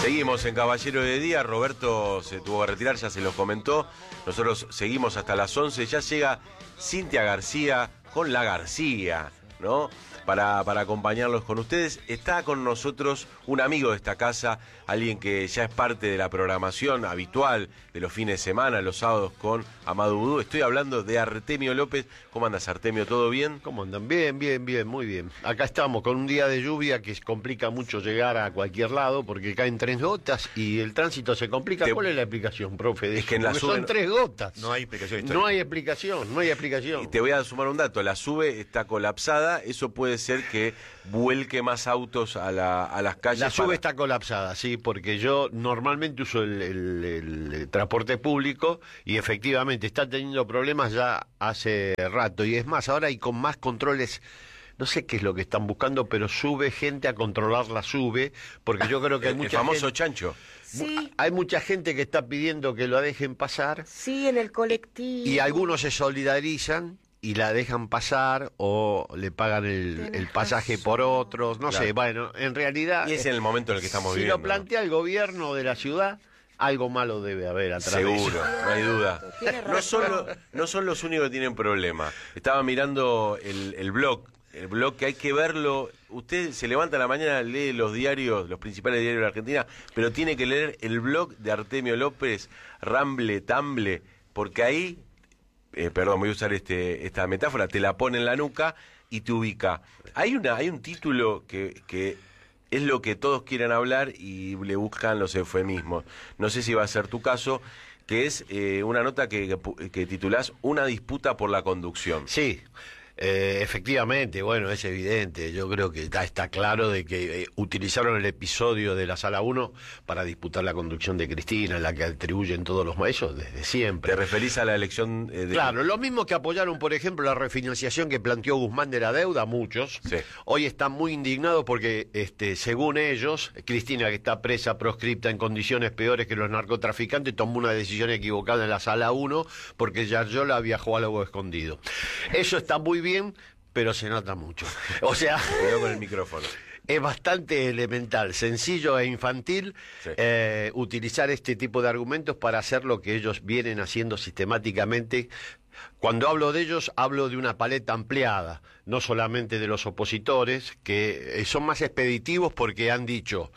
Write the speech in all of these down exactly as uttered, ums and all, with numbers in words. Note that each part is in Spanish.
Seguimos en Caballero de Día. Roberto se tuvo que retirar, ya se los comentó. Nosotros seguimos hasta las once. Ya llega Cintia García con La García, ¿no? Para, para acompañarlos con ustedes. Está con nosotros un amigo de esta casa, alguien que ya es parte de la programación habitual de los fines de semana, los sábados con Amado Vudú. Estoy hablando de Artemio López. ¿Cómo andas, Artemio? ¿Todo bien? ¿Cómo andan? Bien, bien, bien, muy bien. Acá estamos con un día de lluvia que complica mucho llegar a cualquier lado porque caen tres gotas y el tránsito se complica. Te... ¿Cuál es la explicación, profe? De es que en la porque sube... son tres gotas. No hay explicación histórica. No hay explicación, no hay explicación. Y te voy a sumar un dato. La sube está colapsada. Eso puede ser que vuelque más autos a, la, a las calles. La sube para... está colapsada, sí, porque yo normalmente uso el, el, el, el transporte público y efectivamente está teniendo problemas ya hace rato. Y es más, ahora hay con más controles. No sé qué es lo que están buscando, pero sube gente a controlar la sube, porque yo creo que hay el, mucha el famoso gente, chancho. Sí. Hay mucha gente que está pidiendo que lo dejen pasar. Sí, en el colectivo. Y algunos se solidarizan y la dejan pasar o le pagan el, el pasaje razón. por otros, no claro. sé, bueno, en realidad... Y es en el momento en el que estamos si viviendo. Si lo plantea el gobierno de la ciudad, algo malo debe haber atrás. Seguro, no hay duda. No son, lo, no son los únicos que tienen problema. Estaba mirando el, el blog, el blog que hay que verlo. Usted se levanta a la mañana, lee los diarios, los principales diarios de la Argentina, pero tiene que leer el blog de Artemio López, Ramble, Tamble, porque ahí... Eh, perdón, voy a usar este, esta metáfora, te la pone en la nuca y te ubica. Hay una, hay un título que, que es lo que todos quieren hablar y le buscan los eufemismos. No sé si va a ser tu caso, que es eh, una nota que, que, que titulás Una disputa por la conducción. Sí. Eh, efectivamente, bueno, es evidente, yo creo que está, está claro de que eh, utilizaron el episodio de la Sala uno para disputar la conducción de Cristina, en la que atribuyen todos los maestros desde siempre. ¿Te referís a la elección eh, de... Claro, lo mismo que apoyaron, por ejemplo, la refinanciación que planteó Guzmán de la deuda, muchos, sí. Hoy están muy indignados porque, este, según ellos, Cristina, que está presa, proscripta en condiciones peores que los narcotraficantes, tomó una decisión equivocada en la Sala uno porque Yarlora viajó a algo escondido. Eso está muy bien. Bien, pero se nota mucho. O sea, cuidado con el micrófono. Es bastante elemental, sencillo e infantil sí. eh, utilizar este tipo de argumentos para hacer lo que ellos vienen haciendo sistemáticamente. Cuando hablo de ellos, hablo de una paleta ampliada, no solamente de los opositores, que son más expeditivos porque han dicho...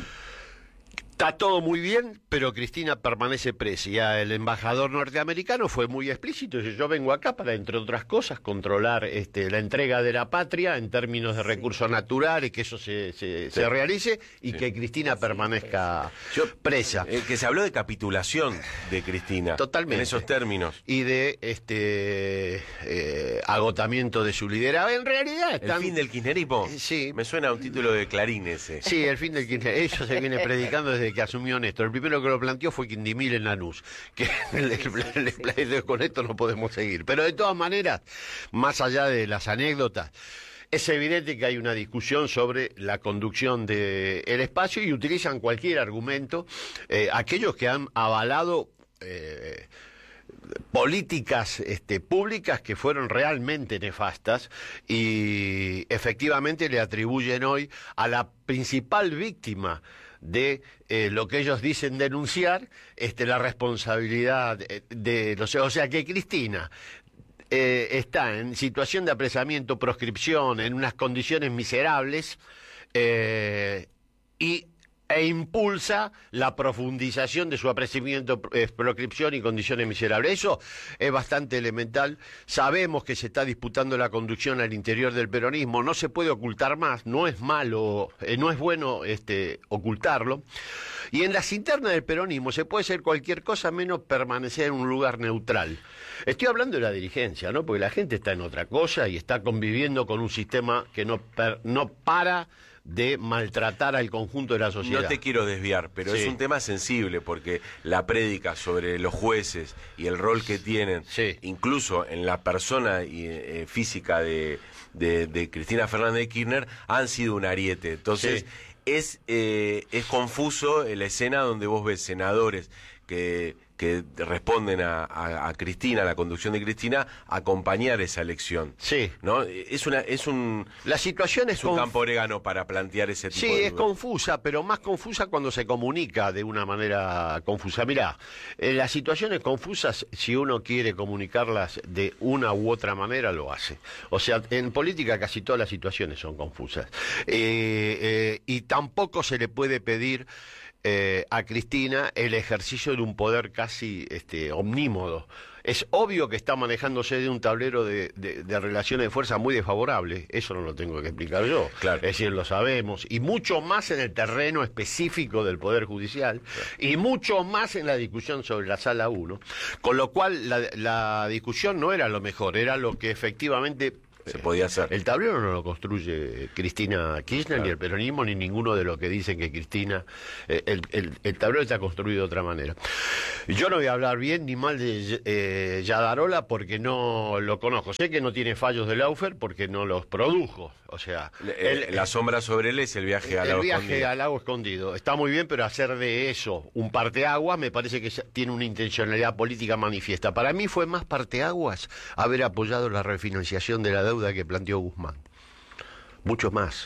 Está todo muy bien, pero Cristina permanece presa. Ya el embajador norteamericano fue muy explícito. Dice, yo vengo acá para, entre otras cosas, controlar este, la entrega de la patria en términos de recursos sí. naturales, que eso se, se, sí. se realice y sí. que Cristina sí, permanezca sí, yo, presa. Eh, que se habló de capitulación de Cristina. Totalmente. En esos términos. Y de este eh, agotamiento de su liderazgo. En realidad están... ¿El fin del kirchnerismo? Eh, sí. Me suena a un título de Clarín ese. Sí, el fin del kirchnerismo. Eso se viene predicando desde que asumió Néstor. El primero que lo planteó fue Quindimil en Lanús, que con esto no podemos seguir. Pero de todas maneras, más allá de las anécdotas, es evidente que hay una discusión sobre la conducción del espacio y utilizan cualquier argumento, eh, aquellos que han avalado eh, políticas este, públicas que fueron realmente nefastas y efectivamente le atribuyen hoy a la principal víctima de eh, lo que ellos dicen denunciar, este, la responsabilidad de, de los, o sea que Cristina eh, está en situación de apresamiento, proscripción, en unas condiciones miserables eh, y e impulsa la profundización de su apresamiento, eh, proscripción y condiciones miserables. Eso es bastante elemental. Sabemos que se está disputando la conducción al interior del peronismo, no se puede ocultar más, no es malo, eh, no es bueno este, ocultarlo. Y en las internas del peronismo se puede hacer cualquier cosa menos permanecer en un lugar neutral. Estoy hablando de la dirigencia, ¿no? Porque la gente está en otra cosa y está conviviendo con un sistema que no, per, no para de maltratar al conjunto de la sociedad. No te quiero desviar, pero sí. es un tema sensible porque la prédica sobre los jueces y el rol que tienen, sí. incluso en la persona y, eh, física de, de, de Cristina Fernández de Kirchner, han sido un ariete. Entonces, sí. es, eh, es confuso la escena donde vos ves senadores que, que responden a, a, a Cristina, a la conducción de Cristina, acompañar esa elección. Sí. ¿No? Es una es un La situación es, es un conf... campo orégano para plantear ese tipo sí, de es confusa, pero más confusa cuando se comunica de una manera confusa. Mirá, eh, las situaciones confusas, si uno quiere comunicarlas de una u otra manera, lo hace. O sea, en política casi todas las situaciones son confusas. Eh, eh, y tampoco se le puede pedir Eh, a Cristina el ejercicio de un poder casi este, omnímodo. Es obvio que está manejándose de un tablero de, de, de relaciones de fuerza muy desfavorable, eso no lo tengo que explicar yo, claro. Es decir, lo sabemos, y mucho más en el terreno específico del Poder Judicial, claro. Y mucho más en la discusión sobre la Sala uno, con lo cual la, la discusión no era lo mejor, era lo que efectivamente se podía hacer. El tablero no lo construye Cristina Kirchner, claro. Ni el peronismo, ni ninguno de los que dicen que Cristina... Eh, el, el, el tablero está construido de otra manera. Yo no voy a hablar bien ni mal de eh, Yadarola porque no lo conozco. Sé que no tiene fallos de Laufer porque no los produjo. O sea... El, el, la sombra sobre él es el viaje al lago escondido. El viaje escondido. al lago escondido. Está muy bien, pero hacer de eso un parteaguas me parece que tiene una intencionalidad política manifiesta. Para mí fue más parteaguas haber apoyado la refinanciación de la deuda que planteó Guzmán, mucho más,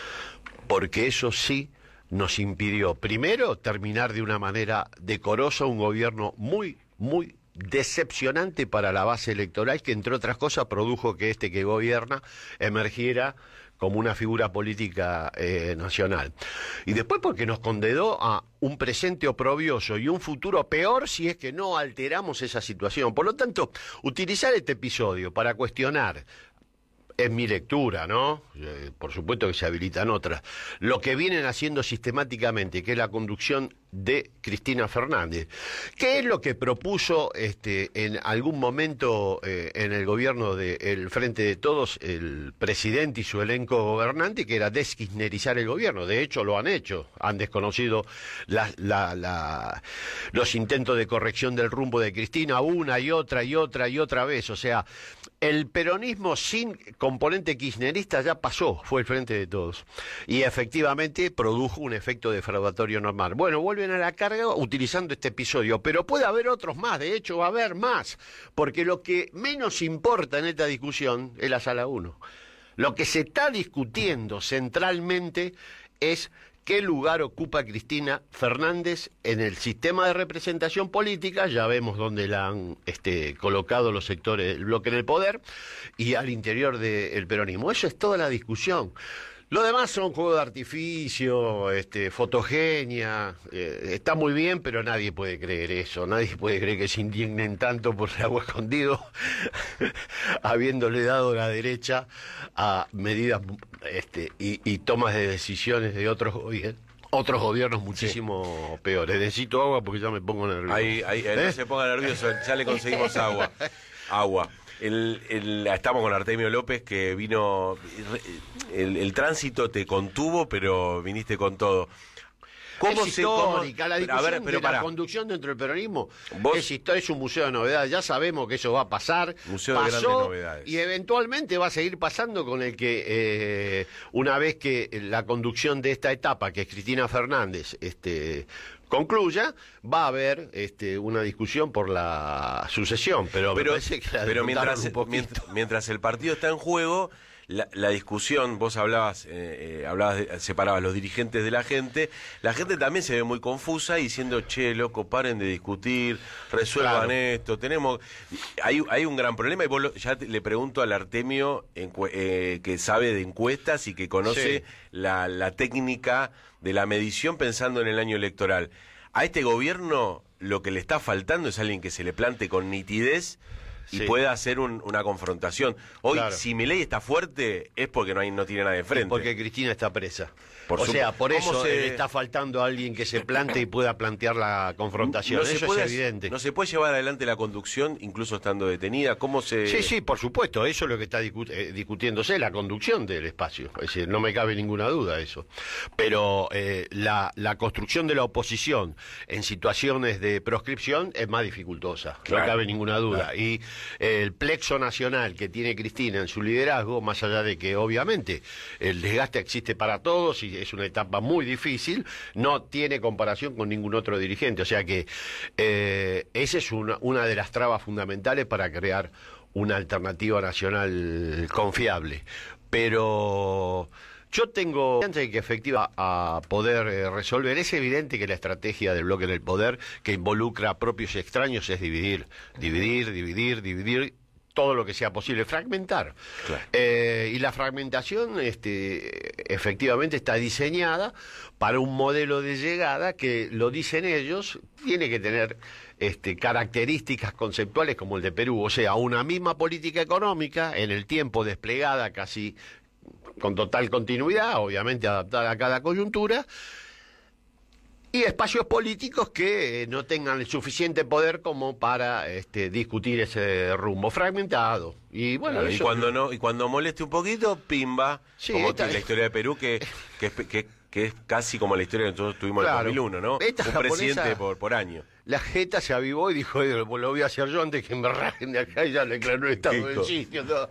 porque eso sí nos impidió, primero, terminar de una manera decorosa un gobierno muy, muy decepcionante para la base electoral, que entre otras cosas produjo que este que gobierna emergiera como una figura política eh, nacional. Y después porque nos condenó a un presente oprobioso y un futuro peor si es que no alteramos esa situación. Por lo tanto, utilizar este episodio para cuestionar, es mi lectura, ¿no? Eh, por supuesto que se habilitan otras. Lo que vienen haciendo sistemáticamente, que es la conducción de Cristina Fernández. ¿Qué es lo que propuso este, en algún momento eh, en el gobierno del Frente de Todos el presidente y su elenco gobernante? Que era deskirchnerizar el gobierno. De hecho, lo han hecho. Han desconocido la, la, la, los intentos de corrección del rumbo de Cristina una y otra y otra y otra vez. O sea, el peronismo sin componente kirchnerista ya pasó, fue el Frente de Todos. Y efectivamente produjo un efecto defraudatorio normal. Bueno, vuelven a la carga utilizando este episodio, pero puede haber otros más, de hecho va a haber más, porque lo que menos importa en esta discusión es la Sala uno. Lo que se está discutiendo centralmente es qué lugar ocupa Cristina Fernández en el sistema de representación política. Ya vemos dónde la han este, colocado los sectores del bloque en el poder y al interior del peronismo. Eso es toda la discusión. Lo demás son juegos de artificio, este, fotogenia, eh, está muy bien, pero nadie puede creer eso, nadie puede creer que se indignen tanto por el agua escondido, habiéndole dado la derecha a medidas este, y, y tomas de decisiones de otros gobiernos. Otros gobiernos muchísimo sí. peores. Necesito agua porque ya me pongo nervioso. Ahí, ahí, ¿Eh? No se ponga nervioso, ya le conseguimos agua. Agua. El, el, estamos con Artemio López, que vino... El, el tránsito te contuvo, pero viniste con todo. ¿Cómo es se, histórica, cómo, la discusión a ver, pero de para. La conducción dentro del peronismo ¿Vos? Es, es un museo de novedades, ya sabemos que eso va a pasar, museo pasó, de grandes novedades. Y eventualmente va a seguir pasando con el que, eh, una vez que la conducción de esta etapa, que es Cristina Fernández, este... concluya, va a haber este, una discusión por la sucesión, pero, pero, me parece que la pero mientras, mientras, mientras el partido está en juego, la, la discusión, vos hablabas, eh, eh, hablabas de, separabas los dirigentes de la gente, la gente también se ve muy confusa diciendo, che, loco, paren de discutir, resuelvan claro. esto, tenemos... Hay, hay un gran problema y vos lo, ya te, le pregunto al Artemio, en, eh, que sabe de encuestas y que conoce sí. la, la técnica de la medición pensando en el año electoral. A este gobierno lo que le está faltando es alguien que se le plante con nitidez y sí. pueda hacer un, una confrontación. Hoy, claro. si Milei está fuerte, es porque no hay no tiene nada de frente. Es porque Cristina está presa. Por o sea, por eso se... le está faltando a alguien que se plante y pueda plantear la confrontación. No eso puede, es evidente. ¿No se puede llevar adelante la conducción incluso estando detenida? ¿Cómo se...? Sí, sí, por supuesto. Eso es lo que está discut eh, discutiéndose, la conducción del espacio. Es decir, no me cabe ninguna duda eso. Pero eh, la, la construcción de la oposición en situaciones de proscripción es más dificultosa. Claro, no cabe ninguna duda. Claro. Y el plexo nacional que tiene Cristina en su liderazgo, más allá de que obviamente el desgaste existe para todos y es una etapa muy difícil, no tiene comparación con ningún otro dirigente. O sea que eh, esa es una, una de las trabas fundamentales para crear una alternativa nacional confiable. Pero yo tengo confianza de que efectivamente a poder eh, resolver. Es evidente que la estrategia del bloque del poder, que involucra a propios y extraños, es dividir, dividir, dividir, dividir todo lo que sea posible, fragmentar. Claro. Eh, y la fragmentación este, efectivamente está diseñada para un modelo de llegada que, lo dicen ellos, tiene que tener este, características conceptuales como el de Perú, o sea, una misma política económica en el tiempo desplegada casi con total continuidad, obviamente adaptada a cada coyuntura, y espacios políticos que eh, no tengan el suficiente poder como para este, discutir ese rumbo fragmentado. Y bueno, Claro, y eso- cuando no y cuando moleste un poquito, pimba, Sí, como esta- la historia de Perú, que, que, es- que, que es casi como la historia que nosotros tuvimos Claro. en el dos mil uno, ¿no? Esta Un japonesa- presidente por, por año. La jeta se avivó y dijo, "Eh, lo voy a hacer yo antes que me rajen de acá", y ya le declaró el estado del Dijo. sitio. Todo.